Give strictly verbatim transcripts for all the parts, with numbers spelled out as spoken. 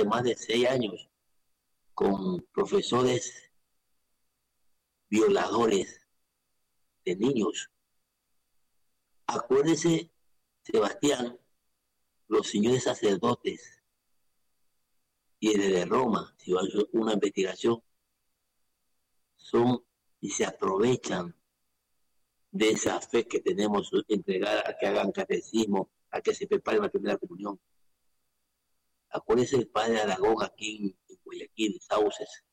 durante más de seis años con profesores violadores de niños. Acuérdese, Sebastián, los señores sacerdotes y desde Roma, si va a hacer una investigación, son y se aprovechan de esa fe que tenemos entregada a que hagan catecismo, a que se preparen la primera comunión. Acuérdese el padre Aragón aquí en, en Guayaquil, Sauces,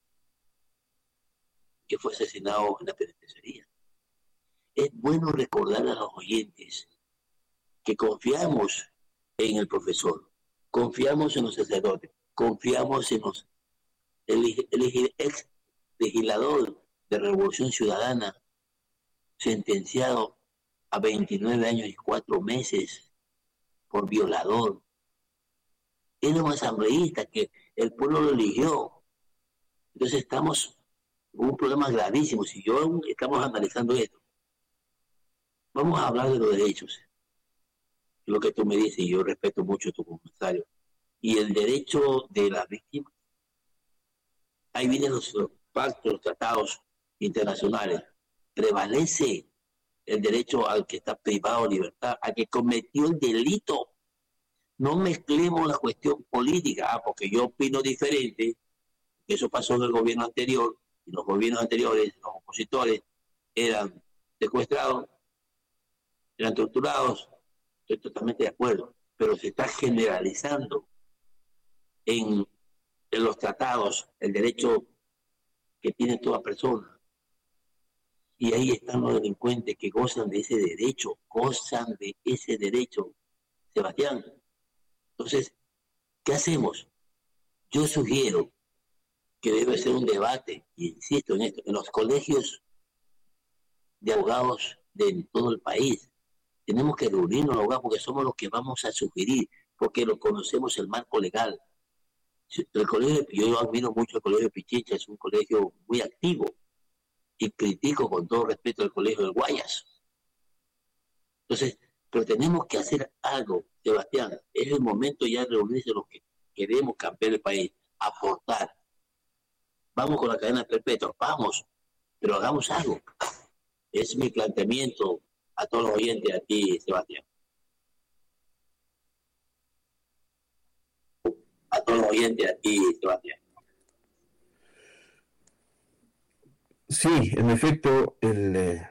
que fue asesinado en la penitenciaría. Es bueno recordar a los oyentes que confiamos en el profesor, confiamos en los sacerdotes, confiamos en los, el, el ex legislador de Revolución Ciudadana, sentenciado a veintinueve años y cuatro meses por violador. Era un asambleísta que el pueblo lo eligió. Entonces estamos con un problema gravísimo. Si yo estamos analizando esto, vamos a hablar de los derechos. Lo que tú me dices, y yo respeto mucho tu comentario. Y el derecho de las víctimas. Ahí vienen los, los pactos, los tratados internacionales. Prevalece el derecho al que está privado de libertad, al que cometió el delito. No mezclemos la cuestión política, ah, porque yo opino diferente, que eso pasó en el gobierno anterior, y los gobiernos anteriores, los opositores, eran secuestrados, eran torturados. Estoy totalmente de acuerdo, pero se está generalizando en, en los tratados el derecho que tiene toda persona. Y ahí están los delincuentes que gozan de ese derecho, gozan de ese derecho, Sebastián. Entonces, ¿qué hacemos? Yo sugiero que debe ser un debate, y insisto en esto, en los colegios de abogados de todo el país. Tenemos que reunirnos los abogados porque somos los que vamos a sugerir, porque lo conocemos el marco legal. El colegio, yo admiro mucho el colegio de Pichincha, es un colegio muy activo, y critico con todo respeto el colegio del Guayas. Entonces, pero tenemos que hacer algo, Sebastián. Es el momento ya de reunirse los que queremos cambiar el país, aportar. Vamos con la cadena perpetua, vamos, pero hagamos algo. Es mi planteamiento a todos los oyentes, a ti, Sebastián. A todos los oyentes, a ti, Sebastián. Sí, en efecto, el, eh,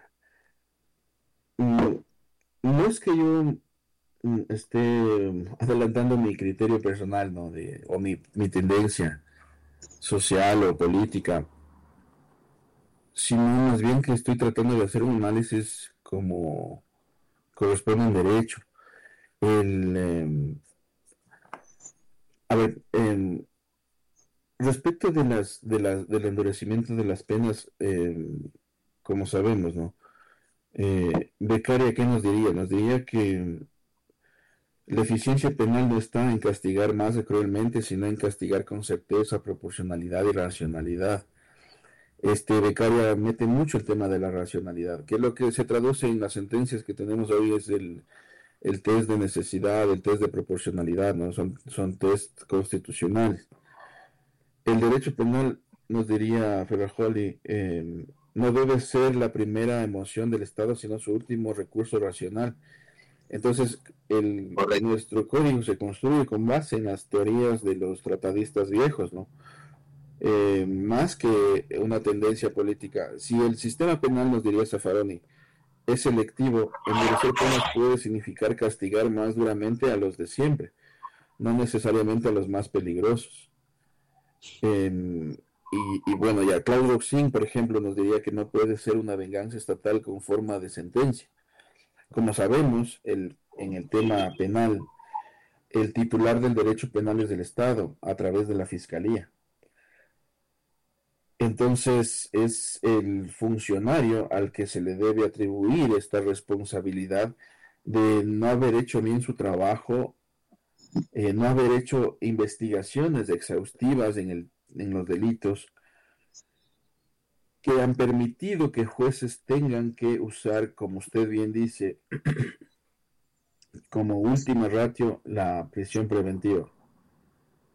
no es que yo esté adelantando mi criterio personal, ¿no? De, o mi, mi tendencia social o política, sino más bien que estoy tratando de hacer un análisis como corresponde en derecho. El, eh, a ver, eh, respecto de las, de las, del endurecimiento de las penas, eh, como sabemos, ¿no? Eh, Becaria, ¿qué nos diría? Nos diría que la eficiencia penal no está en castigar más cruelmente, sino en castigar con certeza, proporcionalidad y racionalidad. Este Becaria mete mucho el tema de la racionalidad, que es lo que se traduce en las sentencias que tenemos hoy, es el, el test de necesidad, el test de proporcionalidad, ¿no? Son, son test constitucionales. El derecho penal, nos diría Ferrajoli, eh, no debe ser la primera emoción del Estado, sino su último recurso racional. Entonces, el, nuestro código se construye con base en las teorías de los tratadistas viejos, ¿no? Eh, más que una tendencia política. Si el sistema penal, nos diría Zaffaroni, es selectivo, endurecer penas puede significar castigar más duramente a los de siempre, no necesariamente a los más peligrosos. Eh, y, y bueno, ya Claude Roxin, por ejemplo, nos diría que no puede ser una venganza estatal con forma de sentencia. Como sabemos, el, en el tema penal, el titular del derecho penal es del Estado, a través de la Fiscalía. Entonces, es el funcionario al que se le debe atribuir esta responsabilidad de no haber hecho bien su trabajo, eh, no haber hecho investigaciones exhaustivas en, el, en los delitos, que han permitido que jueces tengan que usar, como usted bien dice, como última ratio la prisión preventiva.